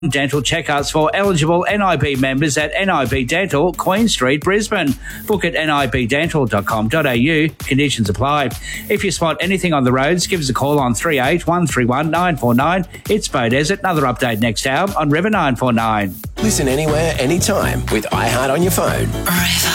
Dental checkups for eligible NIB members at NIB Dental, Queen Street, Brisbane. Book at nibdental.com.au. Conditions apply. If you spot anything on the roads, give us a call on 38131949. 949. It's Bo Desert. Another update next hour on River 949. Listen anywhere, anytime with iHeart on your phone. River.